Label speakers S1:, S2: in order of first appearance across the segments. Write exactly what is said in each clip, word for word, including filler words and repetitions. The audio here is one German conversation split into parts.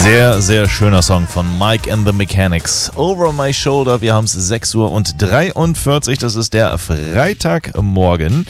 S1: Sehr, sehr schöner Song von Mike and the Mechanics. Over My Shoulder. Wir haben es sechs Uhr dreiundvierzig. Das ist der Freitagmorgen.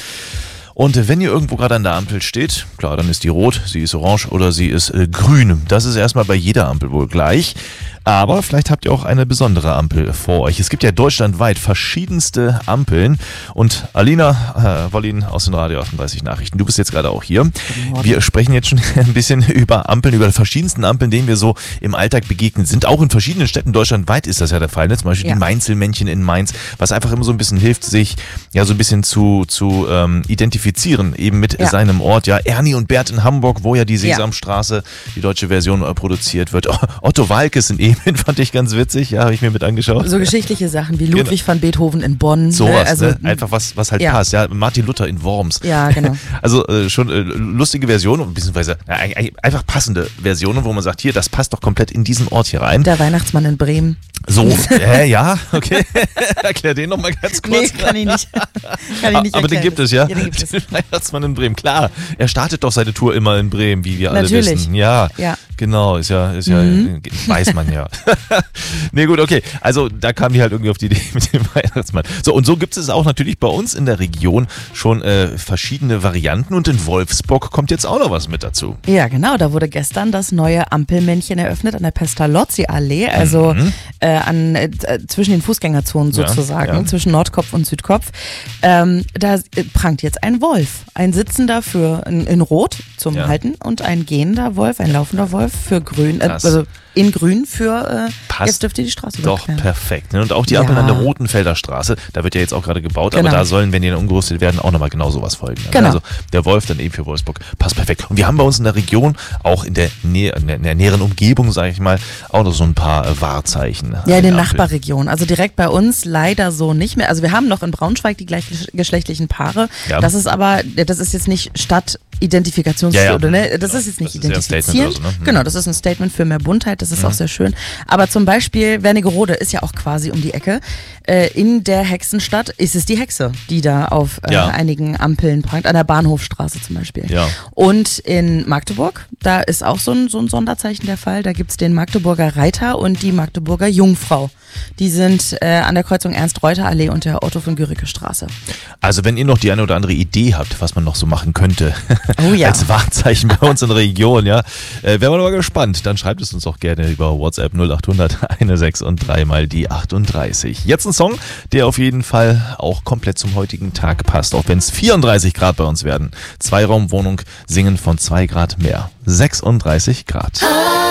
S1: Und wenn ihr irgendwo gerade an der Ampel steht, klar, dann ist die rot, sie ist orange oder sie ist äh, grün. Das ist erstmal bei jeder Ampel wohl gleich. Aber vielleicht habt ihr auch eine besondere Ampel vor euch. Es gibt ja deutschlandweit verschiedenste Ampeln. Und Alina äh, Wollin aus den Radio achtunddreißig Nachrichten, du bist jetzt gerade auch hier. Wir sprechen jetzt schon ein bisschen über Ampeln, über die verschiedensten Ampeln, denen wir so im Alltag begegnet sind. Auch in verschiedenen Städten deutschlandweit ist das ja der Fall. Ne? Zum Beispiel ja. die Mainzelmännchen in Mainz, was einfach immer so ein bisschen hilft, sich ja so ein bisschen zu, zu ähm, identifizieren, eben mit ja. seinem Ort. Ja, Ernie und Bert in Hamburg, wo ja die Sesamstraße, die deutsche Version, äh, produziert wird. Otto Waalkes in Emen fand ich ganz witzig, ja, habe ich mir mit angeschaut.
S2: So geschichtliche Sachen wie Ludwig genau. van Beethoven in Bonn.
S1: Sowas,
S2: also,
S1: ne? Einfach was, was halt ja. passt. Ja, Martin Luther in Worms.
S2: Ja, genau.
S1: Also äh, schon äh, lustige Versionen, beziehungsweise äh, einfach passende Versionen, wo man sagt, hier, das passt doch komplett in diesen Ort hier rein.
S2: Der Weihnachtsmann in Bremen.
S1: So, äh, ja, okay. Erklär den nochmal ganz kurz.
S2: Nee, kann ich nicht. Kann ich nicht
S1: Aber den gibt es, ja?
S2: ja den gibt es.
S1: Den Weihnachtsmann in Bremen, klar. Er startet doch seine Tour immer in Bremen, wie wir alle
S2: Natürlich.
S1: wissen. Ja,
S2: ja,
S1: genau, ist ja, ist ja, mhm. weiß man ja. Nee, gut, okay. Also da kam die halt irgendwie auf die Idee mit dem Weihnachtsmann. So, und so gibt es auch natürlich bei uns in der Region schon äh, verschiedene Varianten und in Wolfsburg kommt jetzt auch noch was mit dazu.
S2: Ja, genau. Da wurde gestern das neue Ampelmännchen eröffnet an der Pestalozzi-Allee, also mhm. äh, an, äh, zwischen den Fußgängerzonen sozusagen, ja, ja. zwischen Nordkopf und Südkopf. Ähm, da prangt jetzt ein Wolf. Ein sitzender für in, in Rot zum ja. Halten und ein gehender Wolf, ein laufender Wolf für grün, äh, also in grün für, äh,
S1: Passt
S2: jetzt dürft ihr die Straße
S1: doch
S2: überqueren.
S1: Perfekt. Ne? Und auch die Ampeln
S2: ja.
S1: an der Rotenfelder Straße, da wird ja jetzt auch gerade gebaut,
S2: genau.
S1: aber da sollen, wenn die dann umgerüstet werden, auch nochmal genau sowas folgen.
S2: Genau.
S1: Also der Wolf dann eben für Wolfsburg, passt perfekt. Und wir haben bei uns in der Region, auch in der, Nähe, in der näheren Umgebung, sage ich mal, auch noch so ein paar äh, Wahrzeichen.
S2: Ja, in den Nachbarregionen. Also direkt bei uns leider so nicht mehr. Also wir haben noch in Braunschweig die gleichgeschlechtlichen Paare. Ja. Das ist aber, das ist jetzt nicht Stadtidentifikationsstudie, ja, ja. ne? Das genau. ist jetzt nicht das identifizierend. Ja so, ne? Genau, das ist ein Statement für mehr Buntheit, das ist mhm. auch sehr schön. Aber zum Beispiel Wernigerode ist ja auch quasi um die Ecke. Äh, in der Hexenstadt ist es die Hexe, die da auf äh, ja. einigen Ampeln prangt, an der Bahnhofstraße zum Beispiel.
S1: Ja.
S2: Und in Magdeburg, da ist auch so ein, so ein Sonderzeichen der Fall. Da gibt es den Magdeburger Reiter und die Magdeburger Jungfrau. Die sind äh, an der Kreuzung Ernst-Reuter-Allee und der Otto von Guericke Straße.
S1: Also wenn ihr noch die eine oder andere Idee habt, was man noch so machen könnte,
S2: oh ja.
S1: als Wahrzeichen bei uns in der Region, ja, äh, wären wir mal gespannt. Dann schreibt es uns auch gerne über WhatsApp null achthundert sechzehn und drei mal die achtunddreißig. Jetzt ein Song, der auf jeden Fall auch komplett zum heutigen Tag passt, auch wenn es vierunddreißig Grad bei uns werden. Zweiraumwohnung, singen von zwei Grad mehr. sechsunddreißig Grad.